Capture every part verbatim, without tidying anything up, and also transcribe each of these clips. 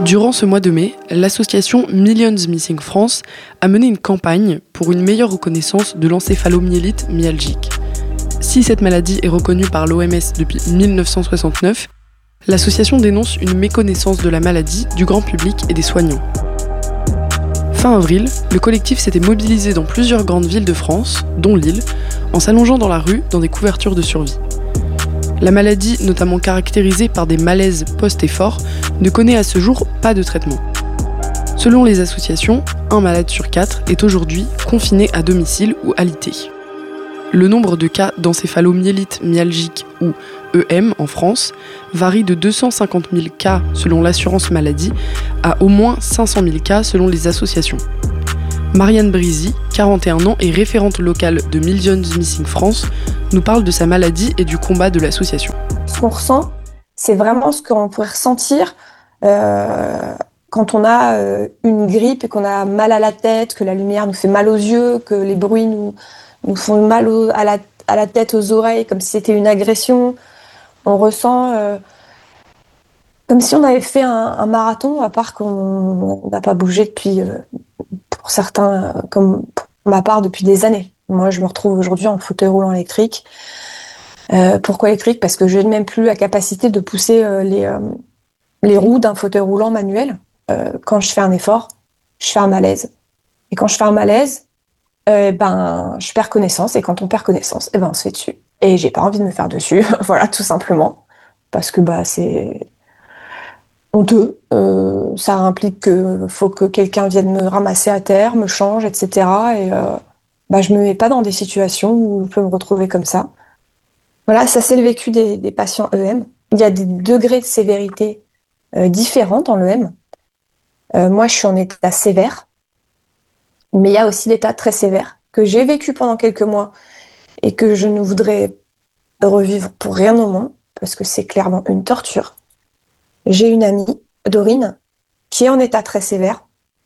Durant ce mois de mai, l'association Millions Missing France a mené une campagne pour une meilleure reconnaissance de l'encéphalomyélite myalgique. Si cette maladie est reconnue par l'O M S depuis mille neuf cent soixante-neuf, l'association dénonce une méconnaissance de la maladie du grand public et des soignants. Fin avril, le collectif s'était mobilisé dans plusieurs grandes villes de France, dont Lille, en s'allongeant dans la rue dans des couvertures de survie. La maladie, notamment caractérisée par des malaises post-effort, ne connaît à ce jour pas de traitement. Selon les associations, un malade sur quatre est aujourd'hui confiné à domicile ou alité. Le nombre de cas d'encéphalomyélite myalgique ou E M en France varie de deux cent cinquante mille cas selon l'assurance maladie à au moins cinq cent mille cas selon les associations. Marianne Brisy, quarante et un ans et référente locale de Millions Missing France, nous parle de sa maladie et du combat de l'association. Ce qu'on ressent, c'est vraiment ce qu'on pourrait ressentir euh, quand on a euh, une grippe et qu'on a mal à la tête, que la lumière nous fait mal aux yeux, que les bruits nous, nous font mal au, à, la, à la tête, aux oreilles, comme si c'était une agression. On ressent euh, comme si on avait fait un, un marathon, à part qu'on n'a pas bougé depuis, euh, pour certains, euh, comme pour ma part, depuis des années. Moi, je me retrouve aujourd'hui en fauteuil roulant électrique. Euh, pourquoi électrique ? Parce que je n'ai même plus la capacité de pousser euh, les, euh, les roues d'un fauteuil roulant manuel. Euh, quand je fais un effort, je fais un malaise. Et quand je fais un malaise, euh, ben, je perds connaissance. Et quand on perd connaissance, eh ben, on se fait dessus. Et j'ai pas envie de me faire dessus. Voilà, tout simplement. Parce que bah, c'est honteux. Euh, ça implique qu'il faut que quelqu'un vienne me ramasser à terre, me change, et cetera. Et euh, bah, je me mets pas dans des situations où je peux me retrouver comme ça. Voilà, ça c'est le vécu des, des patients E M. Il y a des degrés de sévérité euh, différents dans l'E M. Euh, moi, je suis en état sévère, mais il y a aussi l'état très sévère que j'ai vécu pendant quelques mois et que je ne voudrais revivre pour rien au monde, parce que c'est clairement une torture. J'ai une amie, Dorine, qui est en état très sévère,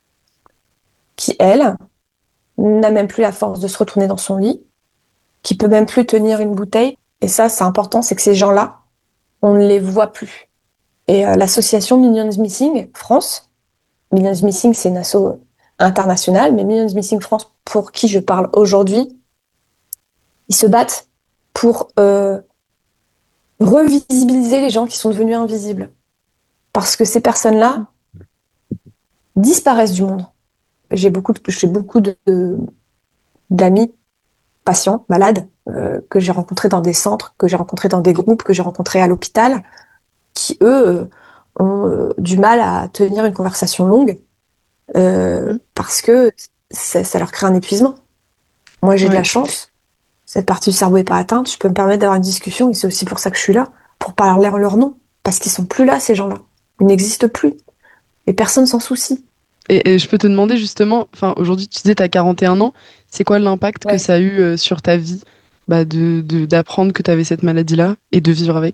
qui, elle, n'a même plus la force de se retourner dans son lit, qui peut même plus tenir une bouteille. Et ça, c'est important, c'est que ces gens-là, on ne les voit plus. Et euh, l'association Millions Missing France, Millions Missing, c'est une asso internationale, mais Millions Missing France, pour qui je parle aujourd'hui, ils se battent pour euh, revisibiliser les gens qui sont devenus invisibles. Parce que ces personnes-là disparaissent du monde. J'ai beaucoup, de, j'ai beaucoup de, de, d'amis, patients, malades, euh, que j'ai rencontrés dans des centres, que j'ai rencontrés dans des groupes, que j'ai rencontrés à l'hôpital, qui, eux, ont euh, du mal à tenir une conversation longue euh, mmh. parce que ça, ça leur crée un épuisement. Moi, j'ai ouais. de la chance. Cette partie du cerveau n'est pas atteinte. Je peux me permettre d'avoir une discussion et c'est aussi pour ça que je suis là, pour parler leur nom. Parce qu'ils sont plus là, ces gens-là. Ils n'existent plus. Et personne s'en soucie. Et, et je peux te demander justement, enfin, aujourd'hui, tu disais tu as quarante et un ans. C'est quoi l'impact ouais. que ça a eu euh, sur ta vie bah, de, de, d'apprendre que tu avais cette maladie-là et de vivre avec ?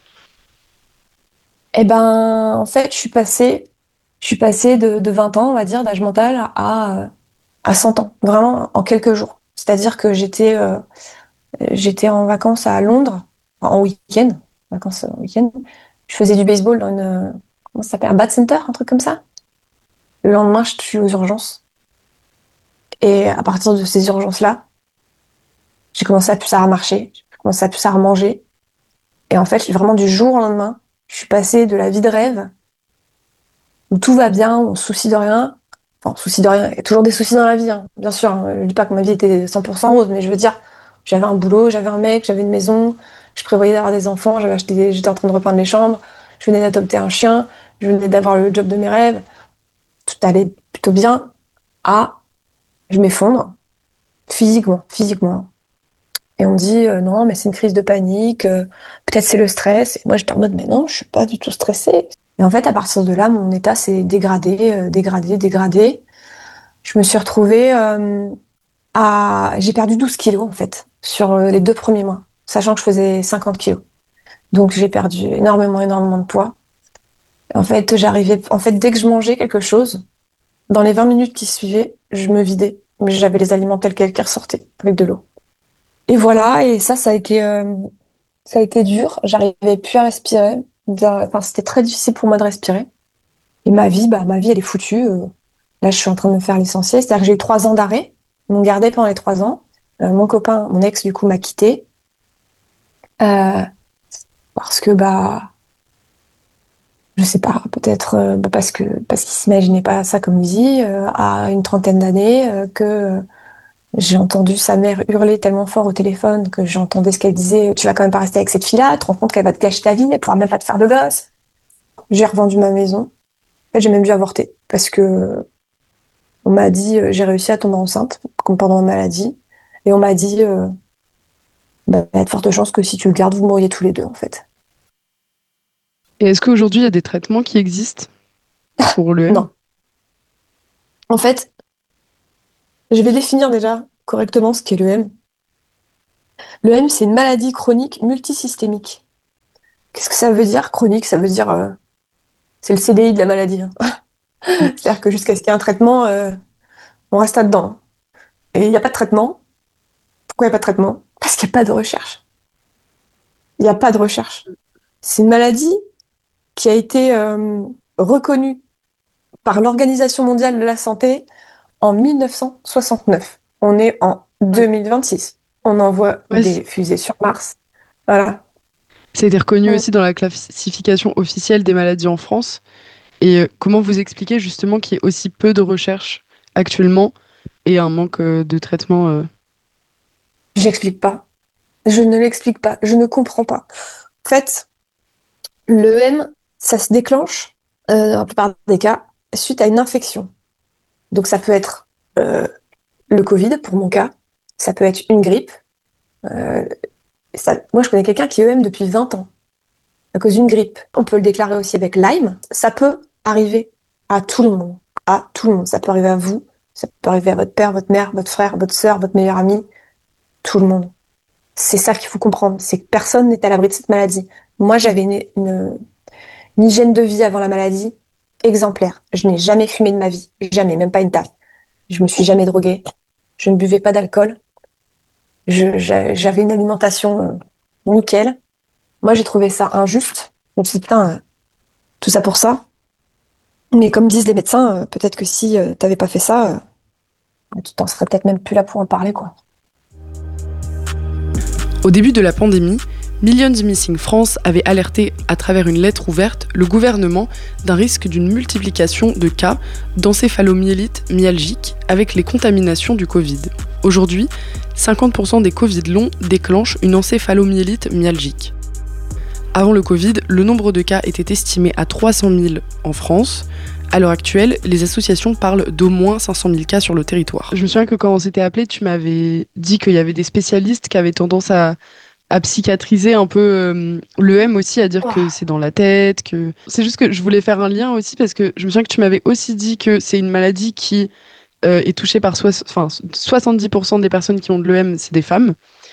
Eh ben, en fait, je suis passée, je suis passée de, de vingt ans, on va dire, d'âge mental à, à cent ans. Vraiment, en quelques jours. C'est-à-dire que j'étais, euh, j'étais en vacances à Londres, en week-end, vacances en week-end. Je faisais du baseball dans une, comment ça s'appelle, un bat center, un truc comme ça. Le lendemain, je suis aux urgences. Et à partir de ces urgences-là, j'ai commencé à plus à marcher, j'ai commencé à plus à manger. Et en fait, vraiment du jour au lendemain, je suis passée de la vie de rêve, où tout va bien, où on se soucie de rien. Enfin, souci de rien, il y a toujours des soucis dans la vie, hein. Bien sûr. Hein. Je ne dis pas que ma vie était cent pour cent rose, mais je veux dire, j'avais un boulot, j'avais un mec, j'avais une maison, je prévoyais d'avoir des enfants, j'avais acheté des... j'étais en train de repeindre les chambres, je venais d'adopter un chien, je venais d'avoir le job de mes rêves. Tout allait plutôt bien. Ah, je m'effondre, physiquement, physiquement. Et on me dit, euh, non, mais c'est une crise de panique, euh, peut-être c'est le stress. Et moi, j'étais en mode, mais non, je suis pas du tout stressée. Et en fait, à partir de là, mon état s'est dégradé, euh, dégradé, dégradé. Je me suis retrouvée euh, à... J'ai perdu douze kilos, en fait, sur euh, les deux premiers mois, sachant que je faisais cinquante kilos. Donc, j'ai perdu énormément, énormément de poids. En fait, j'arrivais... En fait, dès que je mangeais quelque chose, dans les vingt minutes qui suivaient, je me vidais. Mais j'avais les aliments tels quels qui ressortaient, avec de l'eau. Et voilà, et ça, ça a été, euh, ça a été dur. J'arrivais plus à respirer. Enfin, c'était très difficile pour moi de respirer. Et ma vie, bah, ma vie, elle est foutue. Euh, là, je suis en train de me faire licencier. C'est-à-dire que j'ai eu trois ans d'arrêt. Ils m'ont gardé pendant les trois ans. Euh, mon copain, mon ex, du coup, m'a quitté. Euh, parce que, bah, je sais pas, peut-être euh, bah, parce que parce qu'il s'imaginait pas ça comme il dit, euh, à une trentaine d'années, euh, que j'ai entendu sa mère hurler tellement fort au téléphone que j'entendais ce qu'elle disait. Tu vas quand même pas rester avec cette fille-là, tu te rends compte qu'elle va te gâcher ta vie, elle pourra même pas te faire de gosse. J'ai revendu ma maison. En fait, j'ai même dû avorter parce que on m'a dit, euh, j'ai réussi à tomber enceinte comme pendant ma maladie, et on m'a dit, euh, bah, il y a de fortes chances que si tu le gardes, vous mourriez tous les deux en fait. Et est-ce qu'aujourd'hui, il y a des traitements qui existent pour l'E M? Non. En fait, je vais définir déjà correctement ce qu'est l'E M. L'E M, c'est une maladie chronique multisystémique. Qu'est-ce que ça veut dire, chronique? Ça veut dire, euh, c'est le C D I de la maladie, hein. Mm. C'est-à-dire que jusqu'à ce qu'il y ait un traitement, euh, on reste là-dedans. Et il n'y a pas de traitement. Pourquoi il n'y a pas de traitement? Parce qu'il n'y a pas de recherche. Il n'y a pas de recherche. C'est une maladie qui a été euh, reconnue par l'Organisation mondiale de la santé en mille neuf cent soixante-neuf. On est en Ouais. deux mille vingt-six. On envoie Ouais, c- des fusées sur Mars. Voilà. ça a été reconnu Mm. aussi dans la classification officielle des maladies en France. Et euh, comment vous expliquez justement qu'il y ait aussi peu de recherche actuellement et un manque euh, de traitement euh, J'explique pas. Je ne l'explique pas. Je ne comprends pas. En fait, l'E M, ça se déclenche, euh, dans la plupart des cas, suite à une infection. Donc ça peut être euh, le Covid, pour mon cas. Ça peut être une grippe. Euh, ça- moi, je connais quelqu'un qui est E M depuis vingt ans, à cause d'une grippe. On peut le déclarer aussi avec Lyme. Ça peut arriver à tout le monde. À tout le monde. Ça peut arriver à vous. Ça peut arriver à votre père, votre mère, votre frère, votre sœur, votre meilleur ami. Tout le monde. C'est ça qu'il faut comprendre. C'est que personne n'est à l'abri de cette maladie. Moi, j'avais une, une, une hygiène de vie avant la maladie exemplaire. Je n'ai jamais fumé de ma vie. Jamais. Même pas une tasse. Je me suis jamais droguée. Je ne buvais pas d'alcool. Je- j'a- J'avais une alimentation euh, nickel. Moi, j'ai trouvé ça injuste. Je me suis dit, putain, euh, tout ça pour ça. Mais comme disent les médecins, euh, peut-être que si euh, t'avais pas fait ça, euh, tu t'en serais peut-être même plus là pour en parler, quoi. Au début de la pandémie, Millions Missing France avait alerté à travers une lettre ouverte le gouvernement d'un risque d'une multiplication de cas d'encéphalomyélite myalgique avec les contaminations du Covid. Aujourd'hui, cinquante pour cent des Covid longs déclenchent une encéphalomyélite myalgique. Avant le Covid, le nombre de cas était estimé à trois cent mille en France. À l'heure actuelle, les associations parlent d'au moins cinq cent mille cas sur le territoire. Je me souviens que quand on s'était appelé, tu m'avais dit qu'il y avait des spécialistes qui avaient tendance à à psychiatriser un peu euh, l'E M aussi, à dire Oh. que c'est dans la tête, que... C'est juste que je voulais faire un lien aussi, parce que je me souviens que tu m'avais aussi dit que c'est une maladie qui euh, est touchée par soix- enfin, soixante-dix pour cent des personnes qui ont de l'E M, c'est des femmes.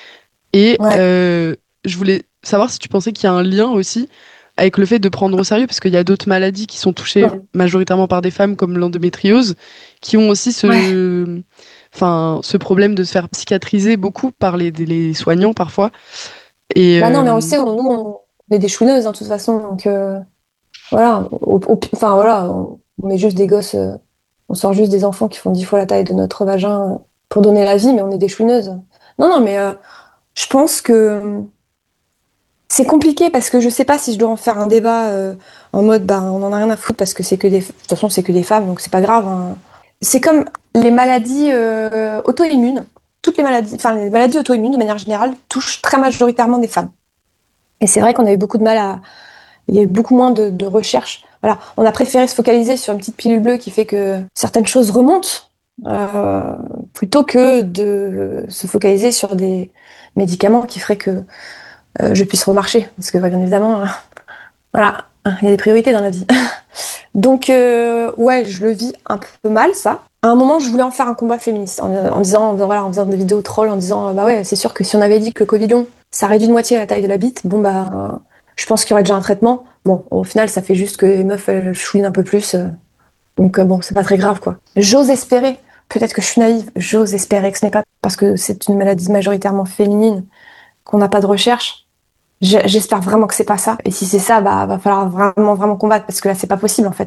Et Ouais. euh, je voulais savoir si tu pensais qu'il y a un lien aussi avec le fait de prendre au sérieux, parce qu'il y a d'autres maladies qui sont touchées Ouais. majoritairement par des femmes, comme l'endométriose, qui ont aussi Ouais. ce... Enfin, ce problème de se faire psychiatriser beaucoup par les, les soignants parfois. Et Bah non, mais on le euh, sait, on- nous, on est des chouineuses, hein, de toute façon. Donc, euh, voilà. Au- au- enfin, voilà. On, on est juste des gosses. euh, on sort juste des enfants qui font dix fois la taille de notre vagin euh, pour donner la vie, mais on est des chouineuses. Non, non, mais euh, je pense que euh, c'est compliqué parce que je sais pas si je dois en faire un débat euh, en mode, bah, on en a rien à foutre parce que c'est que des, de toute façon, c'est que des femmes, donc c'est pas grave, hein. C'est comme les maladies euh, auto-immunes. Toutes les maladies, enfin, les maladies auto-immunes, de manière générale, touchent très majoritairement des femmes. Et c'est vrai qu'on a eu beaucoup de mal à, il y a eu beaucoup moins de, de recherches. Voilà, on a préféré se focaliser sur une petite pilule bleue qui fait que certaines choses remontent, euh, plutôt que de se focaliser sur des médicaments qui feraient que euh, je puisse remarcher. Parce que, bien évidemment, euh, voilà, il y a des priorités dans la vie. Donc, euh, ouais, je le vis un peu mal, ça. À un moment, je voulais en faire un combat féministe, en, en disant, en, voilà, en faisant des vidéos trolls, en disant, bah ouais, c'est sûr que si on avait dit que le Covid long, ça réduit de moitié la taille de la bite, bon, bah, euh, je pense qu'il y aurait déjà un traitement. Bon, au final, ça fait juste que les meufs, elles chouinent un peu plus. euh, donc, euh, bon, c'est pas très grave, quoi. J'ose espérer, peut-être que je suis naïve, j'ose espérer que ce n'est pas parce que c'est une maladie majoritairement féminine, qu'on n'a pas de recherche. J'espère vraiment que c'est pas ça. Et si c'est ça, bah, va falloir vraiment, vraiment combattre parce que là, c'est pas possible, en fait.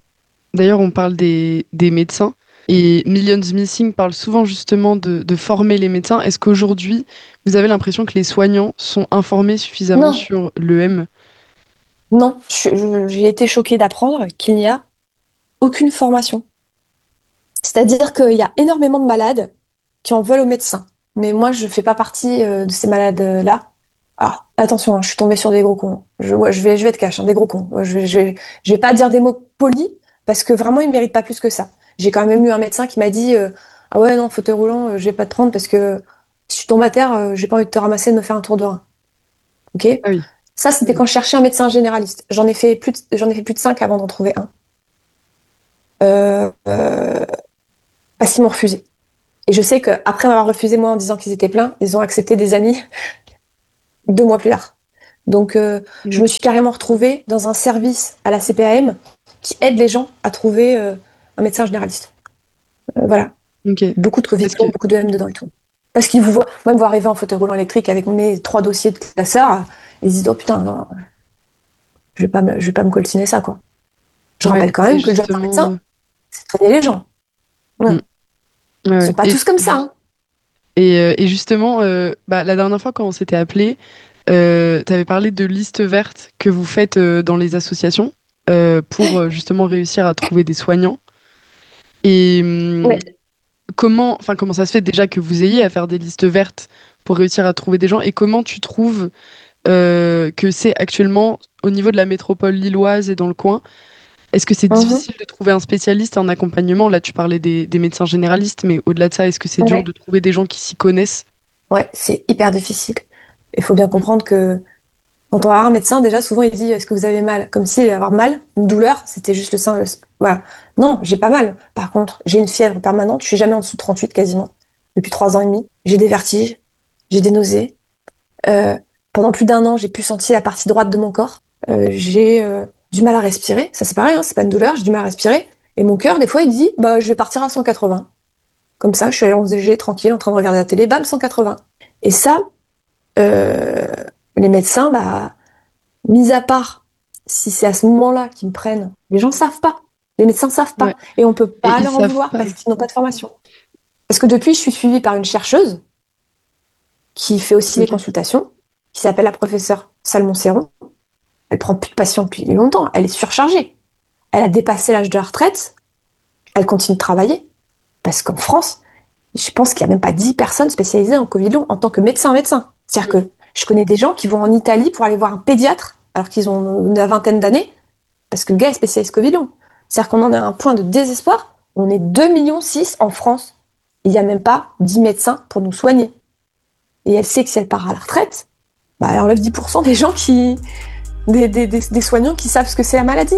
D'ailleurs, on parle des, des médecins. Et Millions Missing parle souvent justement de, de former les médecins. Est-ce qu'aujourd'hui, vous avez l'impression que les soignants sont informés suffisamment Non, sur l'E M? non, je- je- j'ai été choquée d'apprendre qu'il n'y a aucune formation. C'est-à-dire qu'il y a énormément de malades qui en veulent aux médecins. Mais moi, je fais pas partie euh, de ces malades-là. Alors, attention, hein, je suis tombée sur des gros cons. Je, ouais, je vais, je vais être cash, hein, des gros cons. Ouais, Je, vais- je, vais- je vais pas dire des mots polis parce que vraiment, ils méritent pas plus que ça. J'ai quand même eu un médecin qui m'a dit euh, ah ouais, non, fauteuil roulant, euh, je vais pas te prendre parce que si tu tombes à terre, euh, j'ai pas envie de te ramasser et de me faire un tour de rein. Ok? Ah oui. Ça, c'était quand je cherchais un médecin généraliste. J'en ai fait plus de, j'en ai fait plus de cinq avant d'en trouver un. Euh, euh, Parce qu'ils m'ont refusé. Et je sais qu'après m'avoir refusé, moi, en disant qu'ils étaient pleins, ils ont accepté des amis deux mois plus tard. Donc, euh, je me suis carrément retrouvée dans un service à la C P A M qui aide les gens à trouver euh, un médecin généraliste. Euh, voilà. Ok. Beaucoup de Parce que Covidon, beaucoup de M dedans et tout. Parce qu'ils vous voient, moi, me voir arriver en fauteuil roulant électrique avec mes trois dossiers de classeur, ils se disent, oh putain, non, je vais pas me, je vais pas me coltiner ça, quoi. Je ouais, rappelle quand et même que le job d'un justement. médecin, c'est de soigner les gens. Ouais. Mm, ouais, Ils ouais. sont pas Et, tous comme ça, hein. et, euh, et justement, euh, bah, la dernière fois quand on s'était appelé, euh, tu avais parlé de listes vertes que vous faites euh, dans les associations euh, pour euh, justement réussir à trouver des soignants. Et hum, Ouais. comment, enfin, comment ça se fait déjà que vous ayez à faire des listes vertes pour réussir à trouver des gens et comment tu trouves euh, que c'est actuellement au niveau de la métropole lilloise et dans le coin? Est-ce que c'est Mhm. difficile de trouver un spécialiste en accompagnement? Là, tu parlais des, des médecins généralistes, mais au-delà de ça, est-ce que c'est dur Ouais. de trouver des gens qui s'y connaissent? Ouais, c'est hyper difficile. Il faut bien Mm. comprendre que quand on va voir un médecin, déjà, souvent, il dit, est-ce que vous avez mal? Comme si avoir mal, une douleur, c'était juste le sein. le- Voilà. Non, j'ai pas mal. Par contre, j'ai une fièvre permanente. Je suis jamais en dessous de trente-huit quasiment. Depuis trois ans et demi. J'ai des vertiges. J'ai des nausées. Euh, Pendant plus d'un an, j'ai pu sentir la partie droite de mon corps. Euh, j'ai euh, du mal à respirer. Ça, c'est pareil, hein, c'est pas une douleur. J'ai du mal à respirer. Et mon cœur, des fois, il dit, bah, je vais partir à cent quatre-vingts. Comme ça, je suis allée en V G tranquille, en train de regarder la télé, bam, cent quatre-vingts. Et ça, euh, les médecins, bah, mis à part si c'est à ce moment-là qu'ils me prennent, les gens savent pas. Les médecins savent Ouais. pas. Et on peut Et pas ils leur en savent vouloir pas. parce qu'ils n'ont pas de formation. Parce que depuis, je suis suivie par une chercheuse qui fait aussi les Ok. consultations, qui s'appelle la professeure Salmon-Serron. Elle prend plus de patients depuis longtemps. Elle est surchargée. Elle a dépassé l'âge de la retraite. Elle continue de travailler. Parce qu'en France, je pense qu'il n'y a même pas dix personnes spécialisées en Covid long en tant que médecin-médecin. C'est-à-dire que je connais des gens qui vont en Italie pour aller voir un pédiatre alors qu'ils ont la vingtaine d'années parce que le gars est spécialiste Covid long. C'est-à-dire qu'on en est à un point de désespoir. On est deux virgule six millions en France. Il n'y a même pas dix médecins pour nous soigner. Et elle sait que si elle part à la retraite, bah elle enlève dix pour cent des gens qui. Des, des, des, des soignants qui savent ce que c'est la maladie.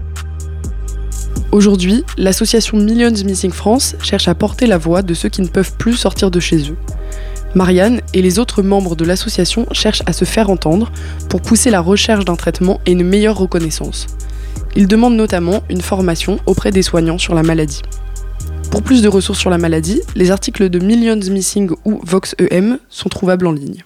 Aujourd'hui, l'association Millions Missing France cherche à porter la voix de ceux qui ne peuvent plus sortir de chez eux. Marianne et les autres membres de l'association cherchent à se faire entendre pour pousser la recherche d'un traitement et une meilleure reconnaissance. Ils demandent notamment une formation auprès des soignants sur la maladie. Pour plus de ressources sur la maladie, les articles de Millions Missing ou Vox E M sont trouvables en ligne.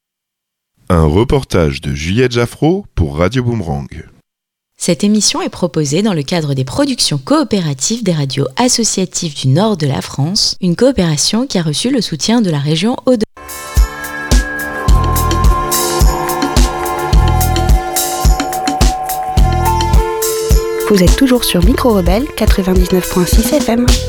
Un reportage de Juliette Jaffraud pour Radio Boomerang. Cette émission est proposée dans le cadre des productions coopératives des radios associatives du nord de la France, une coopération qui a reçu le soutien de la région Hauts-de. Vous êtes toujours sur Micro Rebelle quatre-vingt-dix-neuf virgule six F M.